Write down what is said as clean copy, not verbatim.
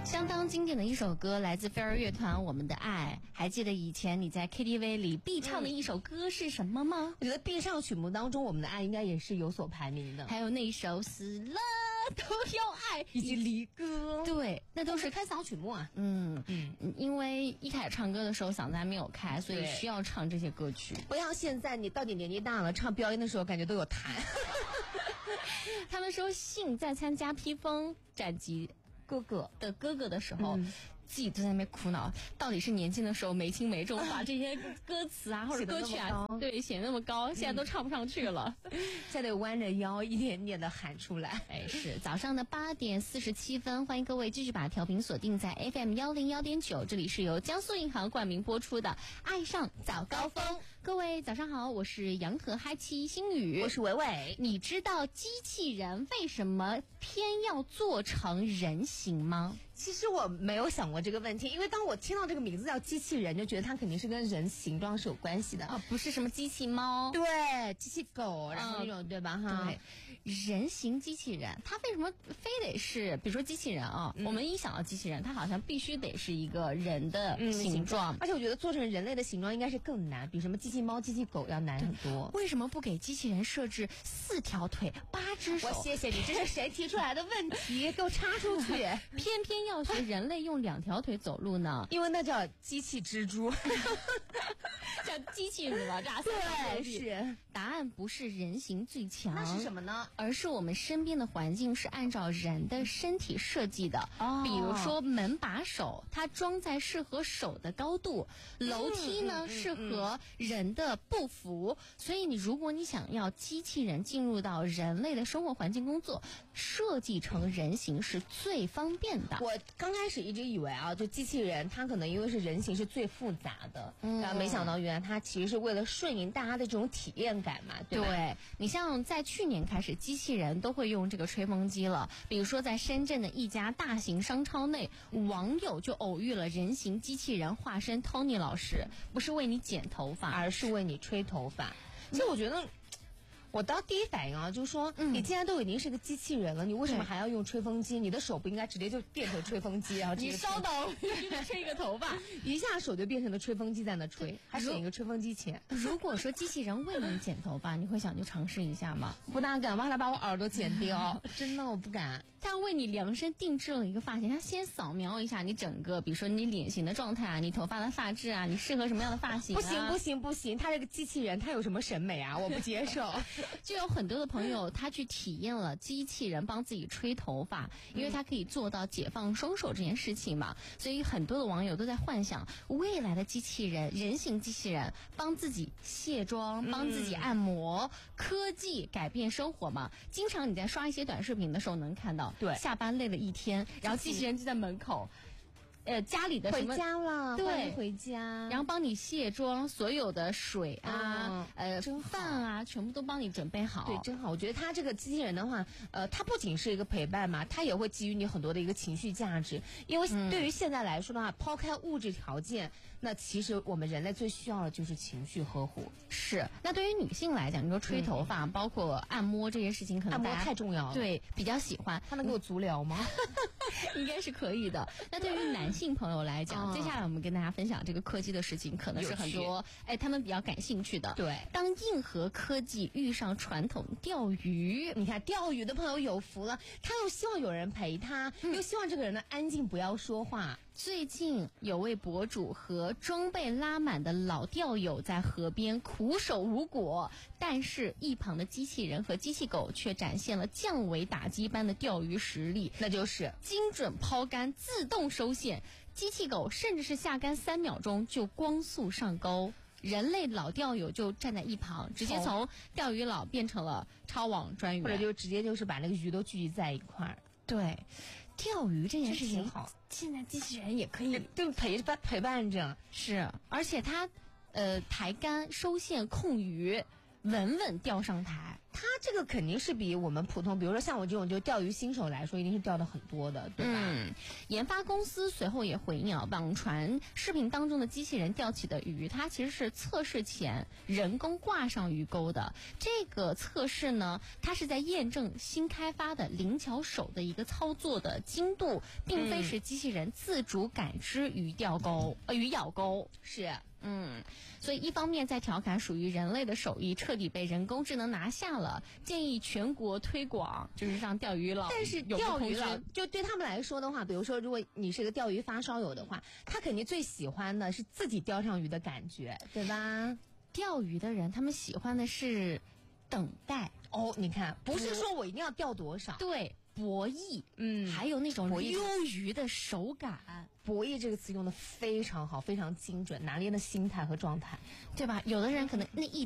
相当经典的一首歌，来自飞儿乐团《我们的爱》。还记得以前你在 KTV 里必唱的一首歌是什么吗？ 我觉得必唱曲目当中，《我们的爱》应该也是有所排名的。 还有那首《死了都要爱》 以及离歌， 对，那都是开嗓曲目啊。 因为一开始唱歌的时候嗓子还没有开，所以需要唱这些歌曲。 不像现在你到底年纪大了，唱飙音的时候感觉都有痰。 他们说信在参加披风战绩哥哥的时候，自己都在那边苦恼，到底是年轻的时候没轻没重，把这些歌词啊或者歌曲啊，对，写那么高，现在都唱不上去了， 现在得弯着腰一点点的喊出来。 是早上的8点47分，欢迎各位继续把调频锁定在 FM 101.9，这里是由江苏银行冠名播出的《爱上早高峰》。各位早上好，我是洋河嗨七星宇， 我是伟伟。 你知道机器人为什么偏要做成人形吗？ 其实我没有想过这个问题，因为当我听到这个名字叫机器人，就觉得它肯定是跟人形状是有关系的啊，不是什么机器猫， 对，机器狗，然后那种对吧？哈， 对，人形机器人，它为什么非得是，比如说机器人啊？我们一想到机器人，它好像必须得是一个人的形状， 而且我觉得做成人类的形状应该是更难，比什么机器猫、机器狗要难很多。 为什么不给机器人设置4条腿、8只手？ 我谢谢你，这是谁提出来的问题？给我插出去！ 偏偏要学人类用2条腿走路呢？ 因为那叫机器蜘蛛， 叫机器哪吒。 对，是。 答案不是人形最强， 那是什么呢？ 而是我们身边的环境是按照人的身体设计的。比如说门把手，它装在适合手的高度；楼梯呢，适合人的步幅。所以如果你想要机器人进入到人类的生活环境工作，设计成人形是最方便的。 我刚开始一直以为啊，就机器人它可能因为是人形是最复杂的，然后没想到原来它其实是为了顺应大家的这种体验感嘛，对吧？ 对，你像在去年开始，机器人都会用这个吹风机了。比如说在深圳的一家大型商超内，网友就偶遇了人形机器人化身 Tony 老师，不是为你剪头发， 而是为你吹头发。其实我觉得我当第一反应啊，就是说，你既然都已经是个机器人了，你为什么还要用吹风机？你的手不应该直接就变成吹风机啊？ 你稍等，吹个头发， 一下手就变成了吹风机在那吹，还省一个吹风机钱。 如果说机器人为你剪头发，你会想去尝试一下吗？ 不大敢，怕他把我耳朵剪掉，真的我不敢。 他为你量身定制了一个发型，他先扫描一下你整个，比如说你脸型的状态啊，你头发的发质啊，你适合什么样的发型啊？ 不行，他这个机器人他有什么审美啊？我不接受。 就有很多的朋友他去体验了机器人帮自己吹头发，因为他可以做到解放双手这件事情嘛，所以很多的网友都在幻想未来的机器人，人形机器人帮自己卸妆，帮自己按摩，科技改变生活嘛。经常你在刷一些短视频的时候能看到， 对， 下班累了一天，然后机器人就在门口。家里的什么回家了， 对， 回家， 然后帮你卸妆，所有的水啊，饭啊，全部都帮你准备好。 对，真好。我觉得它这个机器人的话，它不仅是一个陪伴嘛，它也会给予你很多的一个情绪价值。因为对于现在来说的话，抛开物质条件，那其实我们人类最需要的就是情绪呵护。 是。那对于女性来讲，你说吹头发，包括按摩这些事情，可能按摩太重要了。 对，比较喜欢。 他能给我足疗吗？ 应该是可以的。那对于男性朋友来讲，接下来我们跟大家分享这个科技的事情，可能是很多他们比较感兴趣的。 对， 当硬核科技遇上传统钓鱼， 你看钓鱼的朋友有福了，他又希望有人陪他，又希望这个人呢安静不要说话。 最近有位博主和装备拉满的老钓友在河边苦守无果，但是一旁的机器人和机器狗却展现了降维打击般的钓鱼实力， 那就是精准抛竿，自动收线。机器狗甚至是下竿3秒钟就光速上钩，人类老钓友就站在一旁，直接从钓鱼佬变成了超网专员， 或者就直接就是把那个鱼都聚集在一块儿。 对，钓鱼这件事情好， 现在机器人也可以就陪伴着。 是，而且它抬竿收线控鱼，稳稳钓上台。 它这个肯定是比我们普通，比如说像我这种就钓鱼新手来说，一定是钓的很多的，对吧？ 研发公司随后也回应网传视频当中的机器人钓起的鱼，它其实是测试前人工挂上鱼钩的。这个测试呢，它是在验证新开发的灵巧手的一个操作的精度，并非是机器人自主感知鱼咬钩。 是。 所以一方面在调侃属于人类的手艺彻底被人工智能拿下了，建议全国推广，就是让钓鱼佬。 但是钓鱼佬就对他们来说的话，比如说如果你是个钓鱼发烧友的话，他肯定最喜欢的是自己钓上鱼的感觉，对吧？ 钓鱼的人他们喜欢的是等待。 哦，你看，不是说我一定要钓多少， 对，博弈，还有那种溜鱼的手感。 博弈这个词用的非常好，非常精准，拿捏的心态和状态， 对吧？有的人可能那一